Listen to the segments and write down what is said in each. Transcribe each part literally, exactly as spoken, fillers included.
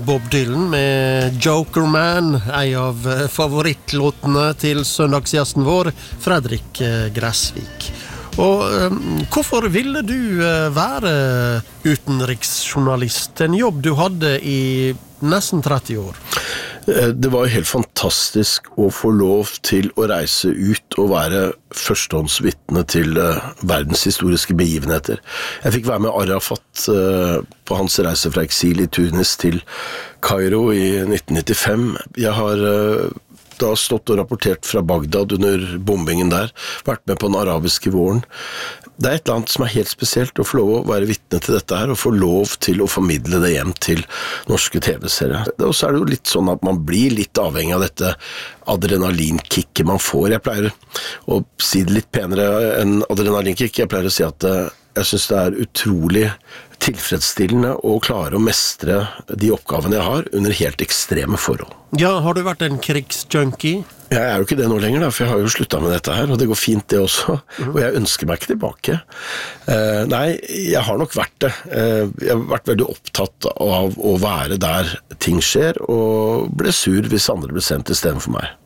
Bob Dylan med Joker Man, en av favorittlåtene til søndagsgjesten vår, Fredrik Gressvik. Og um, hvorfor ville du uh, være utenriksjournalist, en jobb du hadde i nesten tretti år? Det var helt fantastisk å få lov til å reise ut og være førstehåndsvitne til uh, verdenshistoriske begivenheter. Jeg fikk være med Arafat uh, på hans reise fra eksil i Tunis til Kairo i nitten nittifem. Jeg har uh, da stått og rapportert fra Bagdad under bombingen der, vært med på den arabiske våren. Det er et eller annet som er helt spesielt å få lov å være vitne til dette her, og få lov til å formidle det hjem til norske tv-serier. Og så er det jo litt sånn at man blir litt avhengig av dette adrenalinkicket man får. Jeg pleier å si det litt penere enn adrenalinkick. Jeg pleier å si at jeg synes det er utrolig tilfredsstillende å klare å mestre de oppgavene jeg har under helt ekstreme forhold. Ja, har du vært en krigsjunkie? Jeg er jo ikke det nå lenger, da, for jeg har jo sluttet med dette her, og det går fint det også, og jeg ønsker meg ikke tilbake. Uh, nei, jeg har nok vært det. Uh, jeg har vært veldig opptatt av å være der ting skjer, og ble sur hvis andre ble sendt i stedet for meg.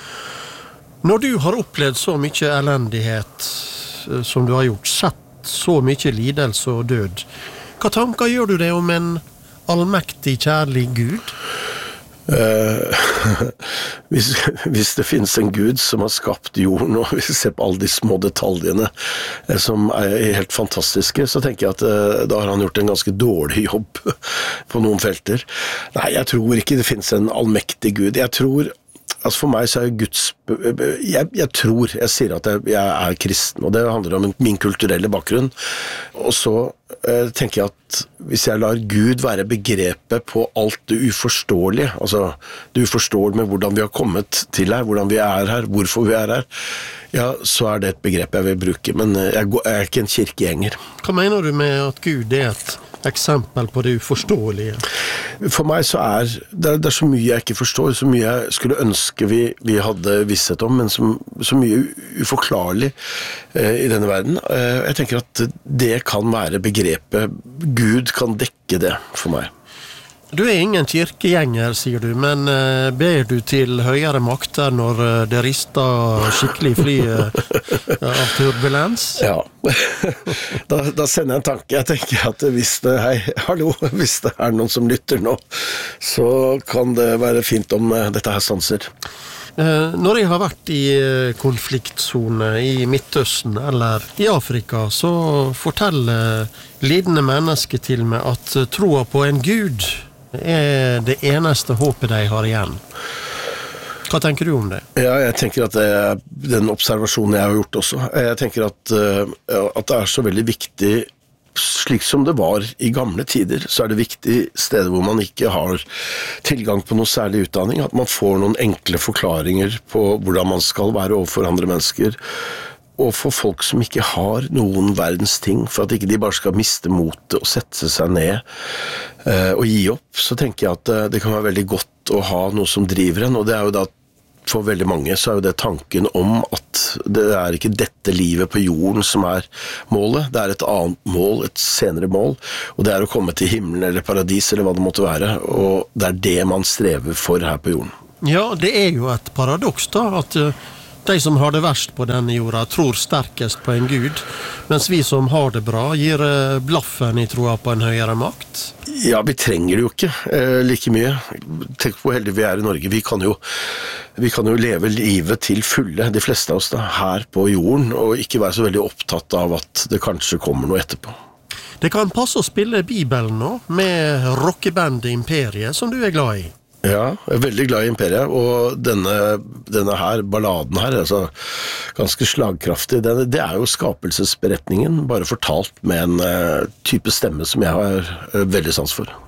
Når du har opplevd så mye elendighet som du har gjort, sett så mye lidelse og død, hva tanker gjør du det om en allmektig, kjærlig Gud? Uh, hvis, hvis det finnes en Gud som har skapt jorden, og hvis vi ser på alle de små detaljene uh, som er helt fantastiske, så tenker jeg at uh, da har han gjort en ganske dårlig jobb på noen felter. Nei, jeg tror ikke det finnes en allmektig Gud. Jeg tror Altså for meg så er Guds... Jeg, jeg tror, jeg sier at jeg, jeg er kristen, og det handler om min kulturelle bakgrunn. Og så eh, tenker jeg at hvis jeg lar Gud være begrepet på alt det uforståelige, altså det uforståelige med hvordan vi har kommet til her, hvordan vi er her, hvorfor vi er her, ja, så er det et begrep jeg vil bruke, men jeg, går, jeg er ikke en kirkegjenger. Hva mener du med at Gud er et eksempel på det uforståelige? For meg så er det, det er så mye jeg ikke forstår, så mye jeg skulle ønske vi, vi hadde visshet om, men så, så mye uforklarlig eh, i denne verden. Eh, jeg tenker at det kan være begrepet. Gud kan dekke det for meg. Du er ingen kirkegjenger, sier du, men uh, ber du til høyere makter når uh, det rister skikkelig fly uh, av turbulens? Ja, da, da sender jeg en tanke. Jeg tenker at hvis det, hei, hallo, hvis det er noen som lytter nå, så kan det være fint om uh, dette her stanser. Uh, når jeg har vært i uh, konfliktzone i Midtøsten eller i Afrika, så forteller lidende mennesker til meg at uh, troa på en Gud er det eneste håpet de har igjen. Hva tenker du om det? Ja, jeg tenker at det er den observasjonen jeg har gjort også. Jeg tenker at, at det er så veldig viktig, slik som det var i gamle tider, så er det viktig steder hvor man ikke har tilgang på noe særlig utdanning, at man får noen enkle forklaringer på hvordan man skal være overfor andre mennesker, og for folk som ikke har noen verdens ting, for at ikke de bare skal miste motet og sette seg ned eh, og gi opp, så tenker jeg at det kan være veldig godt å ha noe som driver en, og det er jo da for veldig mange så er jo det tanken om at det er ikke dette livet på jorden som er målet, det er et annet mål, et senere mål, og det er å komme til himmelen eller paradis eller hva det måtte være, og det er det man strever for her på jorden. Ja, det er jo et paradoks da, at de som har det verst på denne jorda tror sterkest på en Gud, mens vi som har det bra gir blaffen i troa på en høyere makt. Ja, vi trenger det jo ikke eh, like mye. Tenk på hvor heldige vi er i Norge. Vi kan, jo, vi kan jo leve livet til fulle, de fleste av oss da, her på jorden, og ikke være så veldig opptatt av at det kanskje kommer noe etterpå. Det kan passe å spille Bibelen nå, med rockebandet Imperiet, som du er glad i. Ja, jeg er veldig glad i Imperiet, og denne, denne her, balladen her, altså ganske slagkraftig, det, det er jo skapelsesberetningen, bare fortalt med en uh, type stemme som jeg har uh, veldig sans for.